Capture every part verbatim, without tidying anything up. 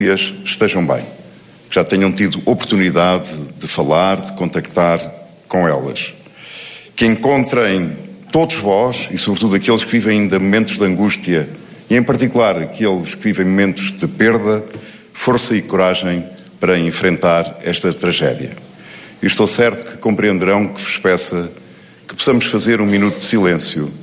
estejam bem, que já tenham tido oportunidade de falar, de contactar com elas, que encontrem todos vós, e sobretudo aqueles que vivem ainda momentos de angústia, e em particular aqueles que vivem momentos de perda, força e coragem para enfrentar esta tragédia. E estou certo que compreenderão que vos peça que possamos fazer um minuto de silêncio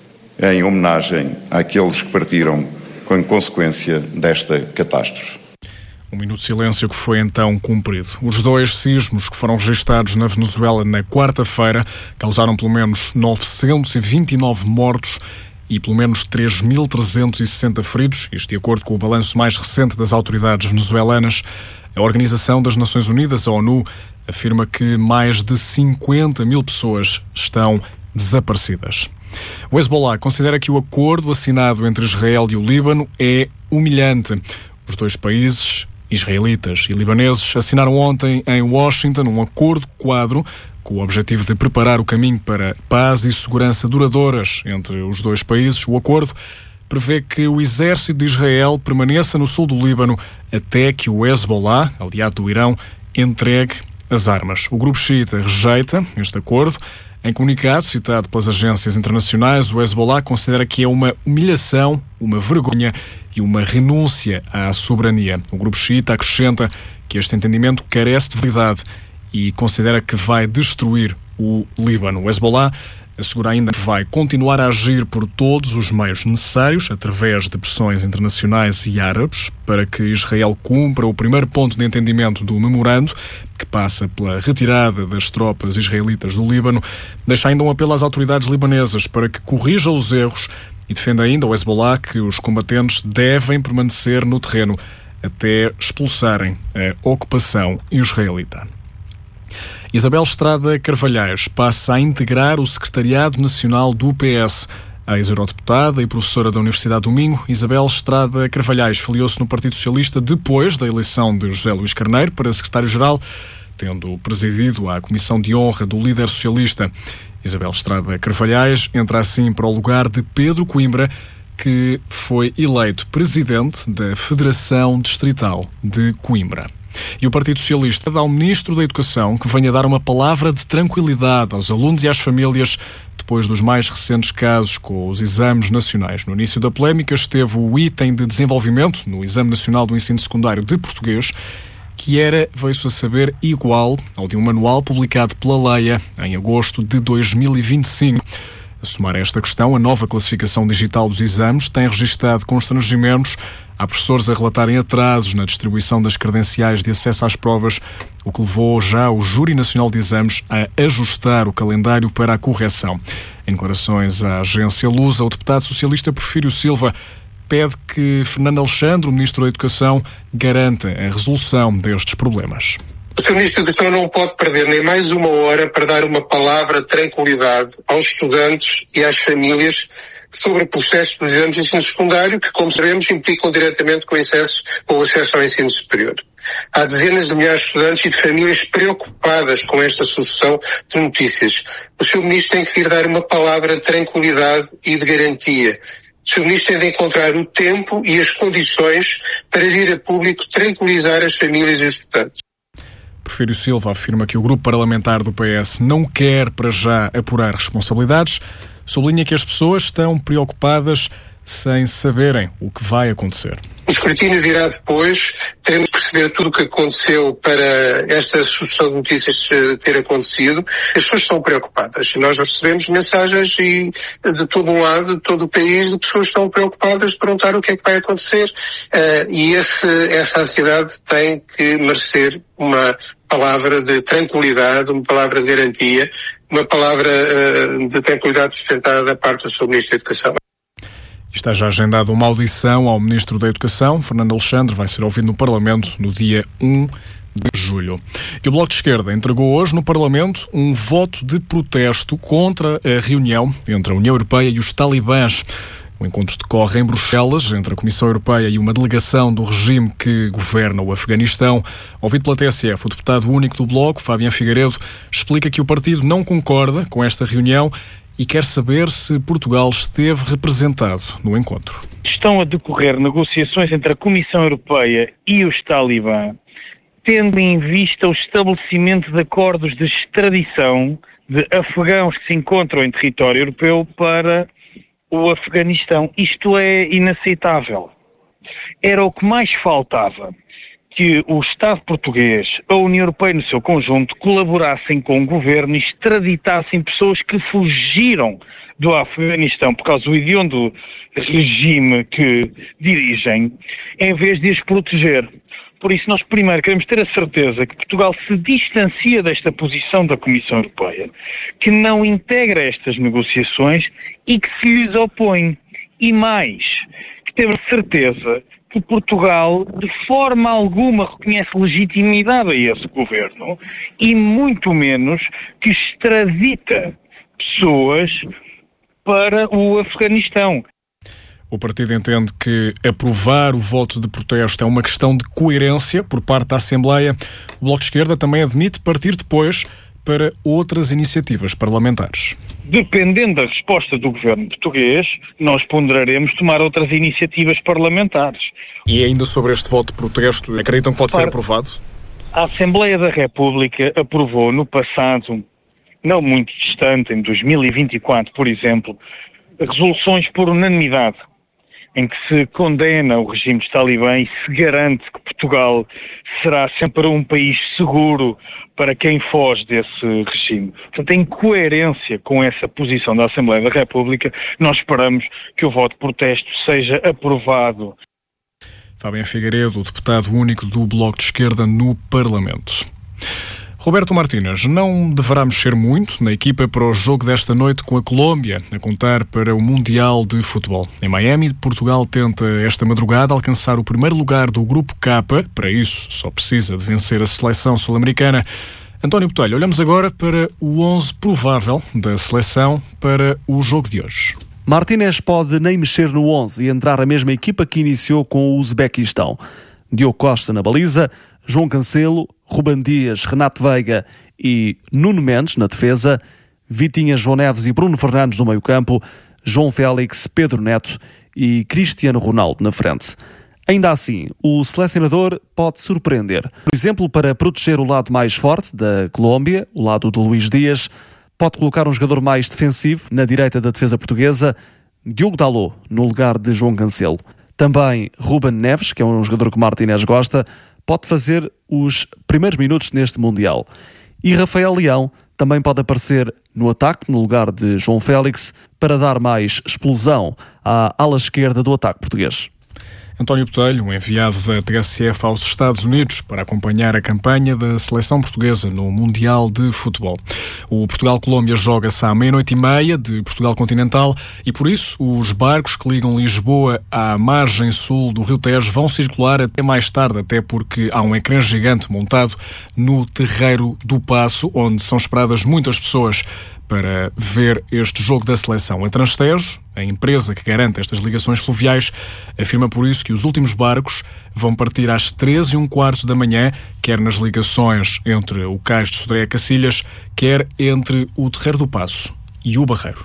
em homenagem àqueles que partiram com consequência desta catástrofe. Um minuto de silêncio que foi então cumprido. Os dois sismos que foram registados na Venezuela na quarta-feira causaram pelo menos novecentos e vinte e nove mortos e pelo menos três mil trezentos e sessenta feridos, isto de acordo com o balanço mais recente das autoridades venezuelanas. A Organização das Nações Unidas, a ONU, afirma que mais de cinquenta mil pessoas estão desaparecidas. O Hezbollah considera que o acordo assinado entre Israel e o Líbano é humilhante. Os dois países, israelitas e libaneses, assinaram ontem em Washington um acordo quadro com o objetivo de preparar o caminho para paz e segurança duradouras entre os dois países. O acordo prevê que o exército de Israel permaneça no sul do Líbano até que o Hezbollah, aliado do Irão, entregue as armas. O grupo xiita rejeita este acordo. Em comunicado citado pelas agências internacionais, o Hezbollah considera que é uma humilhação, uma vergonha e uma renúncia à soberania. O grupo xiita acrescenta que este entendimento carece de validade e considera que vai destruir o Líbano. O Hezbollah assegura ainda que vai continuar a agir por todos os meios necessários, através de pressões internacionais e árabes, para que Israel cumpra o primeiro ponto de entendimento do memorando, que passa pela retirada das tropas israelitas do Líbano. Deixa ainda um apelo às autoridades libanesas para que corrijam os erros e defenda ainda o Hezbollah que os combatentes devem permanecer no terreno até expulsarem a ocupação israelita. Isabel Estrada Carvalhais passa a integrar o Secretariado Nacional do P S. A ex-eurodeputada e professora da Universidade do Minho, Isabel Estrada Carvalhais filiou-se no Partido Socialista depois da eleição de José Luís Carneiro para secretário-geral, tendo presidido a Comissão de Honra do líder socialista. Isabel Estrada Carvalhais entra assim para o lugar de Pedro Coimbra, que foi eleito presidente da Federação Distrital de Coimbra. E o Partido Socialista dá ao Ministro da Educação que venha dar uma palavra de tranquilidade aos alunos e às famílias depois dos mais recentes casos com os exames nacionais. No início da polémica esteve o item de desenvolvimento no Exame Nacional do Ensino Secundário de Português, que era, veio-se a saber, igual ao de um manual publicado pela Leia em agosto de dois mil e vinte e cinco. A somar a esta questão, a nova classificação digital dos exames tem registado constrangimentos. Há professores a relatarem atrasos na distribuição das credenciais de acesso às provas, o que levou já o Júri Nacional de Exames a ajustar o calendário para a correção. Em declarações à agência Lusa, o deputado socialista Porfírio Silva pede que Fernando Alexandre, o Ministro da Educação, garanta a resolução destes problemas. O senhor Ministro da Educação não pode perder nem mais uma hora para dar uma palavra de tranquilidade aos estudantes e às famílias sobre o processo dos exames de ensino secundário, que, como sabemos, implicam diretamente com o acesso, com o acesso ao ensino superior. Há dezenas de milhares de estudantes e de famílias preocupadas com esta sucessão de notícias. O senhor Ministro tem que ir dar uma palavra de tranquilidade e de garantia. O senhor Ministro tem de encontrar o tempo e as condições para vir a público tranquilizar as famílias e os estudantes. Porfírio Silva afirma que o grupo parlamentar do P S não quer para já apurar responsabilidades. Sublinha que as pessoas estão preocupadas sem saberem o que vai acontecer. O escrutínio virá depois, teremos de perceber tudo o que aconteceu para esta sucessão de notícias ter acontecido. As pessoas estão preocupadas. Nós recebemos mensagens e, de todo um lado, de todo o país, de pessoas que estão preocupadas de perguntar o que é que vai acontecer. Uh, e esse, essa ansiedade tem que merecer uma palavra de tranquilidade, uma palavra de garantia, uma palavra uh, de tranquilidade sustentada da parte do seu Ministro da Educação. Está já agendada uma audição ao Ministro da Educação. Fernando Alexandre vai ser ouvido no Parlamento no dia um de julho. E o Bloco de Esquerda entregou hoje no Parlamento um voto de protesto contra a reunião entre a União Europeia e os talibãs. O encontro decorre em Bruxelas, entre a Comissão Europeia e uma delegação do regime que governa o Afeganistão. Ouvido pela T S F, o deputado único do Bloco, Fabián Figueiredo, explica que o partido não concorda com esta reunião e quer saber se Portugal esteve representado no encontro. Estão a decorrer negociações entre a Comissão Europeia e os Talibã, tendo em vista o estabelecimento de acordos de extradição de afegãos que se encontram em território europeu para o Afeganistão. Isto é inaceitável. Era o que mais faltava, que o Estado português, a União Europeia no seu conjunto, colaborassem com o governo e extraditassem pessoas que fugiram do Afeganistão por causa do hediondo regime que dirigem, em vez de os proteger. Por isso, nós primeiro queremos ter a certeza que Portugal se distancia desta posição da Comissão Europeia, que não integra estas negociações e que se lhes opõe. E mais, que temos certeza que Portugal, de forma alguma, reconhece legitimidade a esse governo e muito menos que extradita pessoas para o Afeganistão. O partido entende que aprovar o voto de protesto é uma questão de coerência por parte da Assembleia. O Bloco de Esquerda também admite partir depois para outras iniciativas parlamentares. Dependendo da resposta do governo português, nós ponderaremos tomar outras iniciativas parlamentares. E ainda sobre este voto de protesto, acreditam que pode ser aprovado? A Assembleia da República aprovou no passado, não muito distante, em dois mil e vinte e quatro, por exemplo, resoluções por unanimidade, em que se condena o regime de Talibã e se garante que Portugal será sempre um país seguro para quem foge desse regime. Portanto, em coerência com essa posição da Assembleia da República, nós esperamos que o voto de protesto seja aprovado. Fábio Figueiredo, o deputado único do Bloco de Esquerda no Parlamento. Roberto Martínez não deverá mexer muito na equipa para o jogo desta noite com a Colômbia, a contar para o Mundial de Futebol. Em Miami, Portugal tenta esta madrugada alcançar o primeiro lugar do Grupo K. Para isso, só precisa de vencer a seleção sul-americana. António Botelho, olhamos agora para o onze provável da seleção para o jogo de hoje. Martínez pode nem mexer no onze e entrar a mesma equipa que iniciou com o Uzbequistão. Diogo Costa na baliza, João Cancelo, Ruben Dias, Renato Veiga e Nuno Mendes na defesa, Vitinha, João Neves e Bruno Fernandes no meio-campo, João Félix, Pedro Neto e Cristiano Ronaldo na frente. Ainda assim, o selecionador pode surpreender. Por exemplo, para proteger o lado mais forte da Colômbia, o lado de Luís Dias, pode colocar um jogador mais defensivo na direita da defesa portuguesa, Diogo Dalot, no lugar de João Cancelo. Também Ruben Neves, que é um jogador que Martínez gosta, pode fazer os primeiros minutos neste Mundial. E Rafael Leão também pode aparecer no ataque, no lugar de João Félix, para dar mais explosão à ala esquerda do ataque português. António Botelho, um enviado da T S F aos Estados Unidos para acompanhar a campanha da seleção portuguesa no Mundial de Futebol. O Portugal-Colômbia joga-se à meia-noite e meia de Portugal continental e, por isso, os barcos que ligam Lisboa à margem sul do Rio Tejo vão circular até mais tarde, até porque há um ecrã gigante montado no Terreiro do Paço, onde são esperadas muitas pessoas para ver este jogo da seleção. A Transtejo, a empresa que garante estas ligações fluviais, afirma por isso que os últimos barcos vão partir às treze e um quarto da manhã, quer nas ligações entre o Cais de Sodré a Cacilhas, quer entre o Terreiro do Paço e o Barreiro.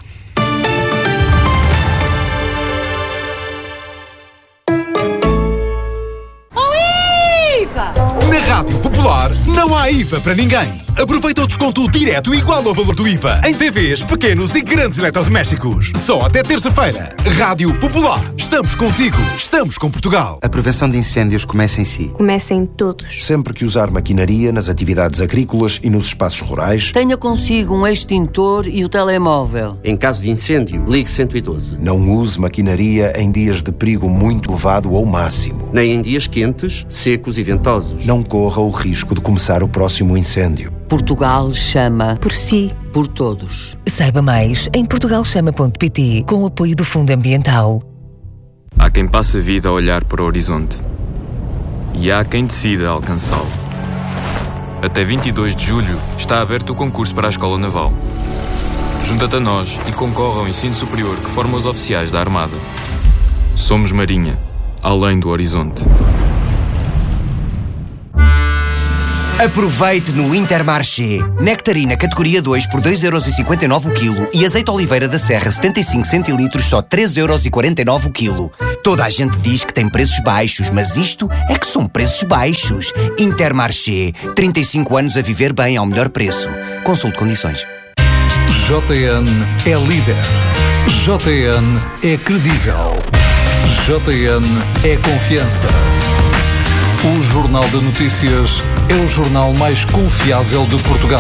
Na Rádio Popular não há I V A para ninguém. Aproveita o desconto direto igual ao valor do I V A em T Vs, pequenos e grandes eletrodomésticos. Só até terça-feira. Rádio Popular. Estamos contigo. Estamos com Portugal. A prevenção de incêndios começa em si. Começa em todos. Sempre que usar maquinaria nas atividades agrícolas e nos espaços rurais, tenha consigo um extintor e o telemóvel. Em caso de incêndio, ligue cento e doze. Não use maquinaria em dias de perigo muito elevado ou máximo. Nem em dias quentes, secos e ventosos. Não corra o risco de começar o próximo incêndio. Portugal chama por si, por todos. Saiba mais em portugal chama ponto pt, com o apoio do Fundo Ambiental. Há quem passe a vida a olhar para o horizonte e há quem decida alcançá-lo. Até vinte e dois de julho está aberto o concurso para a Escola Naval. Junta-te a nós e concorre ao ensino superior que forma os oficiais da Armada. Somos Marinha, além do horizonte. Aproveite no Intermarché. Nectarina categoria dois por dois euros e cinquenta e nove o quilo e azeite oliveira da Serra setenta e cinco centilitros só três euros e quarenta e nove o quilo. Toda a gente diz que tem preços baixos, mas isto é que são preços baixos. Intermarché. trinta e cinco anos a viver bem ao melhor preço. Consulte condições. J N é líder. J N é credível. J N é confiança. O Jornal de Notícias é o jornal mais confiável de Portugal.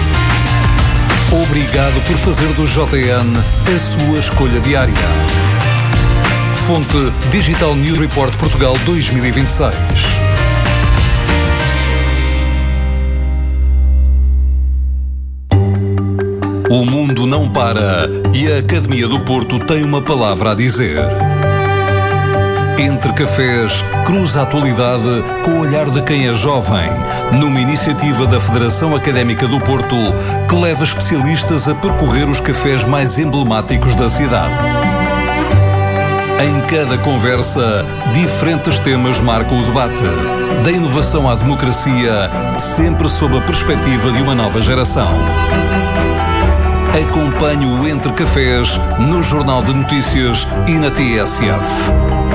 Obrigado por fazer do J N a sua escolha diária. Fonte Digital News Report Portugal dois mil e vinte e seis. O mundo não para e a Academia do Porto tem uma palavra a dizer. Entre Cafés, cruza a atualidade com o olhar de quem é jovem, numa iniciativa da Federação Académica do Porto, que leva especialistas a percorrer os cafés mais emblemáticos da cidade. Em cada conversa, diferentes temas marcam o debate, da inovação à democracia, sempre sob a perspectiva de uma nova geração. Acompanhe o Entre Cafés no Jornal de Notícias e na T S F.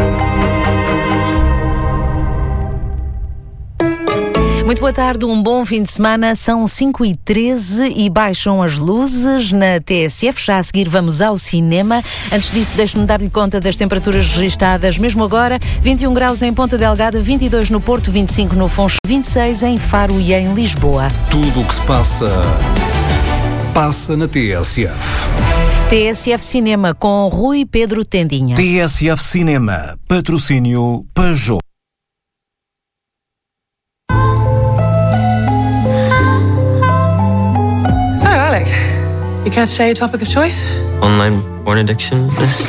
Muito boa tarde, um bom fim de semana. São cinco e treze e baixam as luzes na T S F. Já a seguir vamos ao cinema. Antes disso, deixe-me dar-lhe conta das temperaturas registadas. Mesmo agora, vinte e um graus em Ponta Delgada, vinte e dois no Porto, vinte e cinco no Funchal, vinte e seis em Faro e em Lisboa. Tudo o que se passa, passa na T S F. T S F Cinema com Rui Pedro Tendinha. T S F Cinema, patrocínio Peugeot. You can't share your topic of choice? Online porn addiction.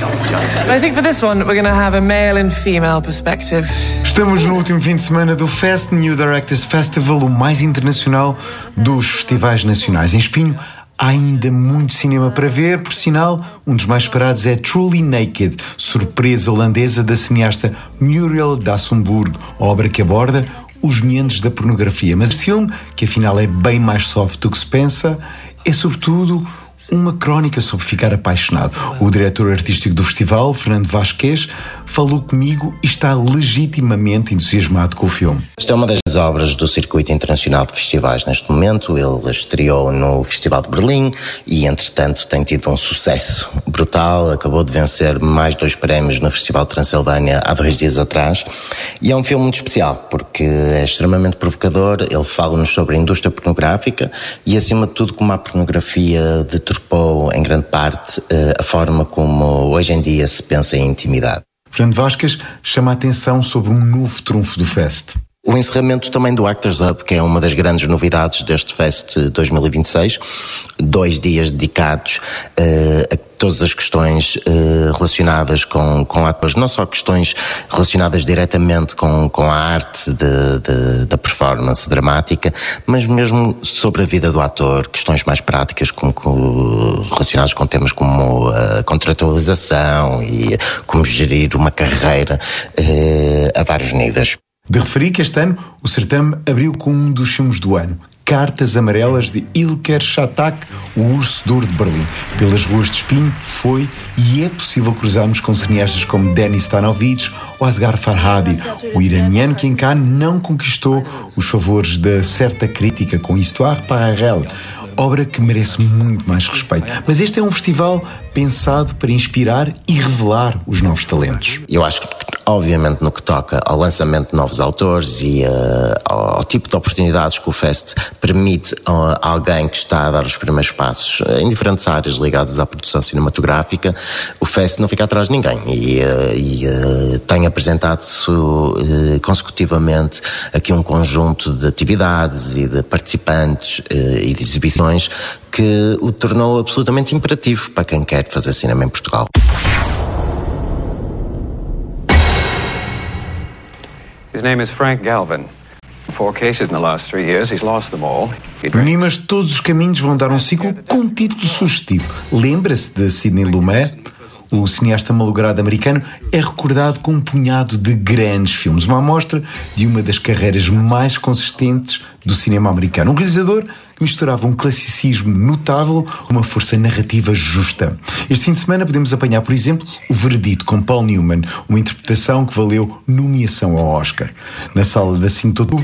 I think for this one, we're going to have a male and female perspective. Estamos no último fim de semana do Fest New Directors Festival, o mais internacional dos festivais nacionais. Em Espinho, há ainda muito cinema para ver. Por sinal, um dos mais esperados é Truly Naked, surpresa holandesa da cineasta Muriel Dassenburg, obra que aborda os meandros da pornografia. Mas o filme, que afinal é bem mais soft do que se pensa, é sobretudo uma crónica sobre ficar apaixonado. O diretor artístico do festival, Fernando Vasquez, falou comigo e está legitimamente entusiasmado com o filme. Esta é uma das obras do Circuito Internacional de Festivais neste momento. Ele estreou no Festival de Berlim e, entretanto, tem tido um sucesso brutal. Acabou de vencer mais dois prémios no Festival de Transilvânia há dois dias atrás. E é um filme muito especial, porque é extremamente provocador. Ele fala-nos sobre a indústria pornográfica e, acima de tudo, como a pornografia deturpou, em grande parte, a forma como hoje em dia se pensa em intimidade. Fernando Vasquez chama a atenção sobre um novo trunfo do Fest. O encerramento também do Actors Hub, que é uma das grandes novidades deste Fest dois mil e vinte e seis. Dois dias dedicados uh, a todas as questões uh, relacionadas com, com atores, não só questões relacionadas diretamente com, com a arte de, de, da performance dramática, mas mesmo sobre a vida do ator, questões mais práticas com, com, relacionadas com temas como a contratualização e como gerir uma carreira uh, a vários níveis. De referir que este ano o certame abriu com um dos filmes do ano, Cartas Amarelas, de Ilker Chatac, o Urso Duro de Berlim. Pelas ruas de Espinho foi e é possível cruzarmos com cineastas como Denis Stanovich ou Asghar Farhadi, o iraniano que em Cannes não conquistou os favores da certa crítica com Histoire Parallèle, obra que merece muito mais respeito. Mas este é um festival pensado para inspirar e revelar os novos talentos. Eu acho que, obviamente, no que toca ao lançamento de novos autores e uh, ao, ao tipo de oportunidades que o Fest permite a alguém que está a dar os primeiros passos em diferentes áreas ligadas à produção cinematográfica, o Fest não fica atrás de ninguém e, uh, e uh, tem apresentado-se uh, consecutivamente aqui um conjunto de atividades e de participantes uh, e de exibições que o tornou absolutamente imperativo para quem quer fazer cinema em Portugal. His name is Frank Galvin. Four cases in the last three years. He's lost them all. Mas todos os caminhos vão dar um ciclo com um título sugestivo. Lembra-se de Sidney Lumet? O cineasta malogrado americano é recordado com um punhado de grandes filmes, uma amostra de uma das carreiras mais consistentes do cinema americano. Um realizador que misturava um classicismo notável com uma força narrativa justa. Este fim de semana podemos apanhar, por exemplo, O Veredito, com Paul Newman, uma interpretação que valeu nomeação ao Oscar. Na sala da cinco de outubro